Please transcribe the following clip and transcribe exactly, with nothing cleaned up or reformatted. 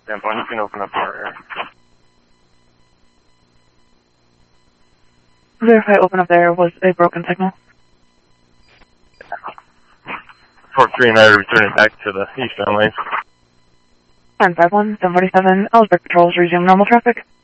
ten one, you can open up our air. Verify open up there was a broken signal. four three and I are returning back to the eastbound lanes. nine five one, seven forty-seven, Ellsberg patrols resume normal traffic.